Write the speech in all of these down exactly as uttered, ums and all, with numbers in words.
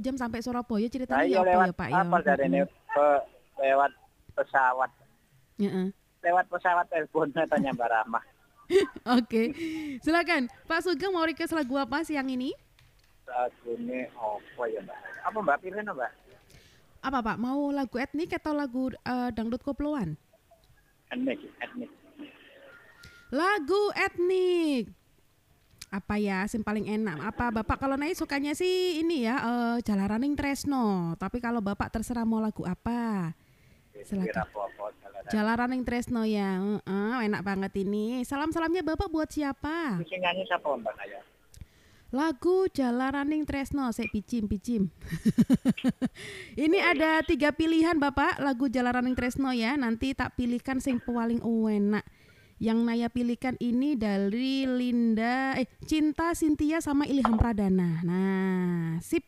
jam sampai Surabaya ceritanya Nah, iya ya apa lewat ya Pak ya? apa dari ini Mm-mm. pe, lewat pesawat. Heeh. Lewat pesawat telepon tanya Mbak Rahma. Oke, silakan Pak Sugeng mau request lagu apa siang ini? Lagu ini apa ya Mbak? Apa Mbak pilih Mbak? Apa Pak, mau lagu etnik atau lagu eh, dangdut koploan? Etnik, etnik. Lagu etnik. Apa ya yang paling enak? Apa Bapak kalau naik sukanya sih ini ya eh, Jalaraning Tresno. Tapi kalau Bapak terserah mau lagu apa. Silakan. Jalaraning Tresno ya. Uh, enak banget ini. Salam-salamnya Bapak buat siapa? Bisa nyanyi siapa Mbak Naya? Lagu Jalaraning Tresno, saya picim picim. Ini ada tiga pilihan Bapak lagu Jalaraning Tresno ya. Nanti tak pilihkan sing paling enak. Yang Naya pilihkan ini dari Linda, eh Cinta Cynthia sama Ilham Pradana. Nah, sip.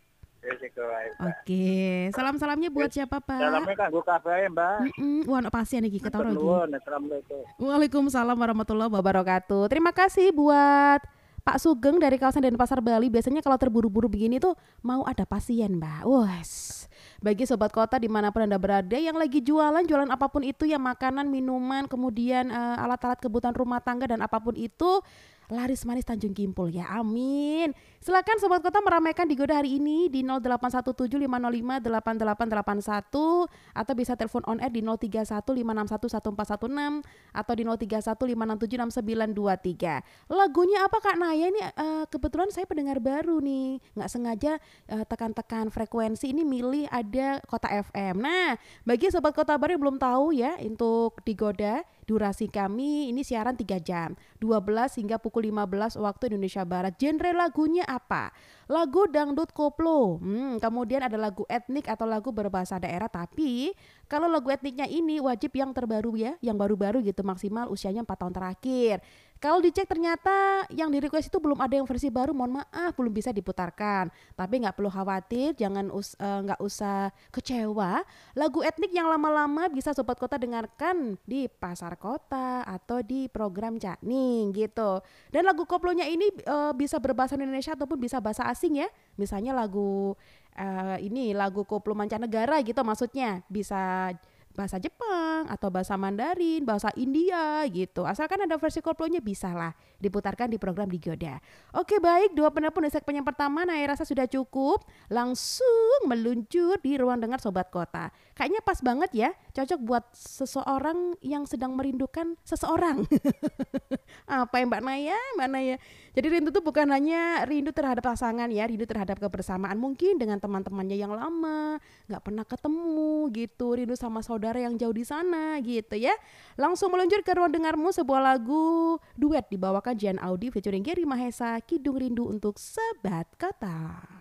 Oke, salam-salamnya buat siapa Pak? Salamnya kanggo kabeh Mbak. Heeh, wah ono pasien iki ketara iki. Assalamualaikum. Waalaikumsalam warahmatullahi wabarakatuh. Terima kasih buat Pak Sugeng dari kawasan Denpasar Bali. Biasanya kalau terburu-buru begini tuh mau ada pasien Mbak. Wes. Bagi sobat kota dimanapun Anda berada yang lagi jualan, jualan apapun itu ya, makanan, minuman, kemudian uh, alat-alat kebutuhan rumah tangga dan apapun itu, laris manis Tanjung Kimpul ya, amin. Silakan sobat kota meramaikan Digoda hari ini di nol delapan satu tujuh lima nol lima delapan delapan delapan satu atau bisa telepon on air di nol tiga satu lima enam satu satu empat satu enam atau di nol tiga satu lima enam tujuh enam sembilan dua tiga. Lagunya apa Kak Naya ini? Uh, kebetulan saya pendengar baru nih, nggak sengaja uh, tekan-tekan frekuensi ini milih ada Kota F M. Nah, bagi sobat Kota Baru yang belum tahu ya, untuk Digoda durasi kami ini siaran tiga jam, dua belas hingga pukul lima belas waktu Indonesia Barat. Genre lagunya apa? Lagu dangdut koplo. Hmm, kemudian ada lagu etnik atau lagu berbahasa daerah, tapi kalau lagu etniknya ini wajib yang terbaru ya, yang baru-baru gitu, maksimal usianya empat tahun terakhir. Kalau dicek ternyata yang di request itu belum ada yang versi baru, mohon maaf belum bisa diputarkan. Tapi nggak perlu khawatir, jangan us, nggak uh, usah kecewa. Lagu etnik yang lama-lama bisa sobat kota dengarkan di pasar kota atau di program Cakning gitu. Dan lagu koplonya ini uh, bisa berbahasa Indonesia ataupun bisa bahasa asing ya. Misalnya lagu uh, ini lagu koplo mancanegara gitu, maksudnya bisa bahasa Jepang atau bahasa Mandarin, bahasa India gitu. Asalkan ada versi koplonya bisa lah diputarkan di program Digoda. Oke baik, dua penelpon di segmen yang pertama Naya rasa sudah cukup. Langsung meluncur di ruang dengar sobat kota. Kayaknya pas banget ya, cocok buat seseorang yang sedang merindukan seseorang. Apa ya Mbak Naya? Mbak Naya. Jadi rindu itu bukan hanya rindu terhadap pasangan ya, rindu terhadap kebersamaan mungkin dengan teman-temannya yang lama, gak pernah ketemu gitu, rindu sama saudara yang jauh di sana gitu ya. Langsung meluncur ke ruang dengarmu, sebuah lagu duet dibawakan Jian Audi featuring Gary Mahesa, Kidung Rindu untuk Sobat Kota.